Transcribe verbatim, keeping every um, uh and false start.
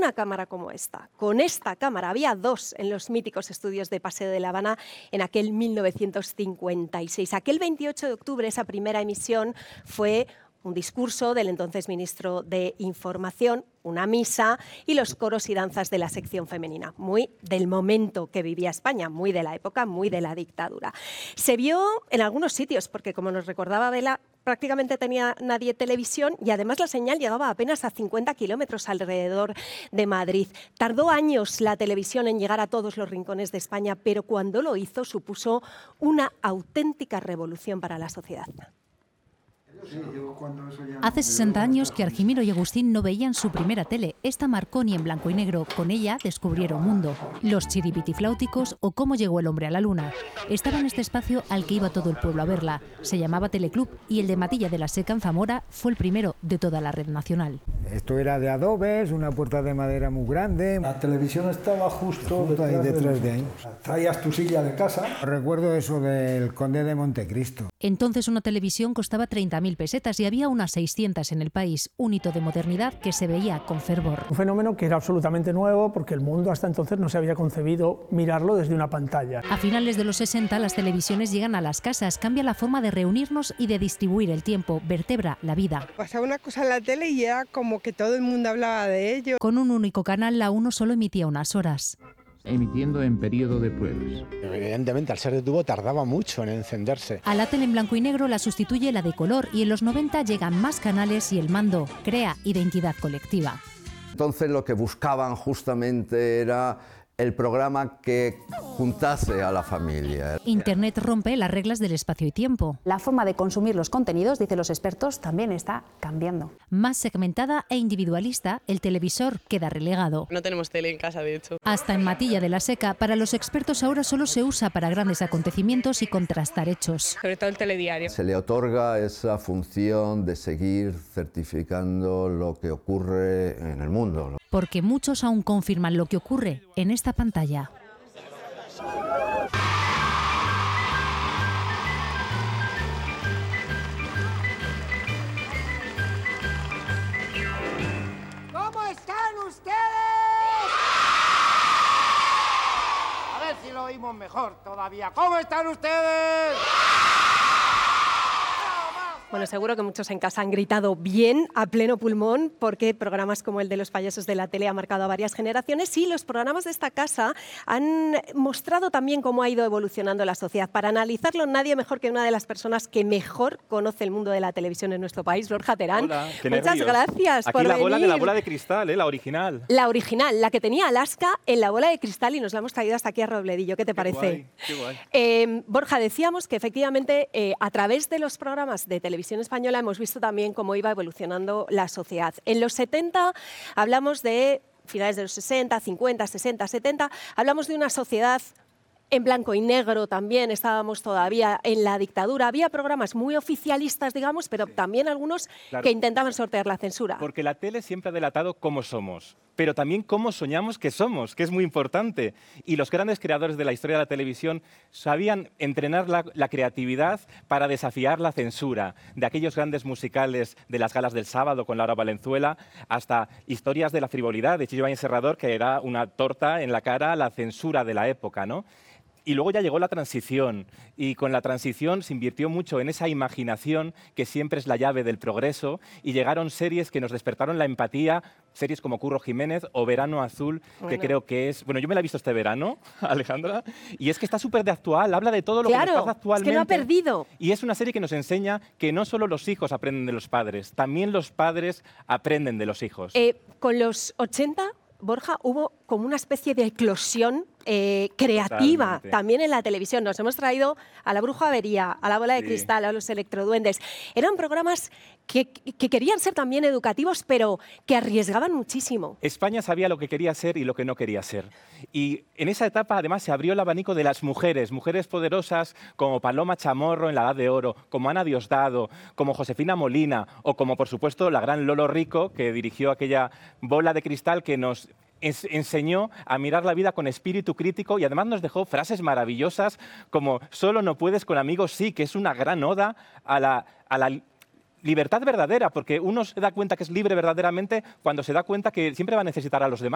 una cámara como esta, con esta cámara, había dos en los míticos estudios de Paseo de La Habana en aquel mil novecientos cincuenta y seis. Aquel veintiocho de octubre, esa primera emisión fue un discurso del entonces ministro de Información, una misa y los coros y danzas de la sección femenina, muy del momento que vivía España, muy de la época, muy de la dictadura. Se vio en algunos sitios, porque como nos recordaba Bela, prácticamente tenía nadie televisión y además la señal llegaba apenas a cincuenta kilómetros alrededor de Madrid. Tardó años la televisión en llegar a todos los rincones de España, pero cuando lo hizo supuso una auténtica revolución para la sociedad. Hace sesenta años que Argimiro y Agustín no veían su primera tele. Esta marcó ni en blanco y negro. Con ella descubrieron mundo, los chiripitifláuticos o cómo llegó el hombre a la luna. Estaba en este espacio al que iba todo el pueblo a verla. Se llamaba Teleclub y el de Matilla de la Seca en Zamora fue el primero de toda la red nacional. Esto era de adobes, una puerta de madera muy grande. La televisión estaba justo, justo detrás, ahí detrás de ahí. Traías tu silla de casa. Recuerdo eso del Conde de Montecristo. Entonces una televisión costaba treinta mil pesetas y había unas seiscientas en el país, un hito de modernidad que se veía con fervor. Un fenómeno que era absolutamente nuevo porque el mundo hasta entonces no se había concebido mirarlo desde una pantalla. A finales de los sesenta las televisiones llegan a las casas, cambia la forma de reunirnos y de distribuir el tiempo, vertebra la vida. Pasaba una cosa en la tele y era como que todo el mundo hablaba de ello. Con un único canal la uno solo emitía unas horas. Emitiendo en periodo de pruebas. Evidentemente, al ser de tubo tardaba mucho en encenderse. A la tele en blanco y negro la sustituye la de color y en los noventa llegan más canales y el mando crea identidad colectiva. Entonces lo que buscaban justamente era el programa que juntase a la familia. Internet rompe las reglas del espacio y tiempo. La forma de consumir los contenidos, dicen los expertos, también está cambiando. Más segmentada e individualista, el televisor queda relegado. No tenemos tele en casa, de hecho. Hasta en Matilla de la Seca, para los expertos ahora solo se usa para grandes acontecimientos y contrastar hechos. Sobre todo el telediario. Se le otorga esa función de seguir certificando lo que ocurre en el mundo. Porque muchos aún confirman lo que ocurre en esta pantalla. ¿Cómo están ustedes? A ver si lo oímos mejor todavía. ¿Cómo están ustedes? Bueno, seguro que muchos en casa han gritado bien a pleno pulmón porque programas como el de los payasos de la tele ha marcado a varias generaciones y los programas de esta casa han mostrado también cómo ha ido evolucionando la sociedad. Para analizarlo, nadie mejor que una de las personas que mejor conoce el mundo de la televisión en nuestro país, Borja Terán. Hola, qué Muchas nervios. gracias Aquí por la venir. bola de la bola de cristal, ¿eh? La original. La original, la que tenía Alaska en la bola de cristal y nos la hemos traído hasta aquí a Robledillo. ¿Qué te Qué parece? guay, qué guay. Eh, Borja, decíamos que efectivamente eh, a través de los programas de televisión española hemos visto también cómo iba evolucionando la sociedad. En los setenta hablamos de finales de los sesenta, cincuenta, sesenta, setenta, hablamos de una sociedad en blanco y negro también, estábamos todavía en la dictadura. Había programas muy oficialistas, digamos, pero sí, también algunos claro, que intentaban sortear la censura. Porque la tele siempre ha delatado cómo somos, pero también cómo soñamos que somos, que es muy importante. Y los grandes creadores de la historia de la televisión sabían entrenar la, la creatividad para desafiar la censura, de aquellos grandes musicales de las galas del sábado con Laura Valenzuela, hasta historias de la frivolidad de Chicho Ibáñez Serrador, que era una torta en la cara a la censura de la época, ¿no? Y luego ya llegó la transición, y con la transición se invirtió mucho en esa imaginación que siempre es la llave del progreso, y llegaron series que nos despertaron la empatía, series como Curro Jiménez o Verano Azul, bueno, que creo que es... Bueno, yo me la he visto este verano, Alejandra, y es que está súper de actual, habla de todo lo claro, que nos pasa actualmente. Es que no ha perdido. Y es una serie que nos enseña que no solo los hijos aprenden de los padres, también los padres aprenden de los hijos. Eh, con los ochenta, Borja, hubo como una especie de eclosión eh, creativa. Totalmente. También en la televisión. Nos hemos traído a La Bruja Avería, a La Bola de sí. Cristal, a Los Electroduendes. Eran programas que, que querían ser también educativos, pero que arriesgaban muchísimo. España sabía lo que quería ser y lo que no quería ser. Y en esa etapa, además, se abrió el abanico de las mujeres, mujeres poderosas como Paloma Chamorro en La Edad de Oro, como Ana Diosdado, como Josefina Molina, o como, por supuesto, la gran Lolo Rico, que dirigió aquella Bola de Cristal que nos enseñó a mirar la vida con espíritu crítico y además nos dejó frases maravillosas como «Solo no puedes con amigos, sí», que es una gran oda a la, a la libertad verdadera, porque uno se da cuenta que es libre verdaderamente cuando se da cuenta que siempre va a necesitar a los demás.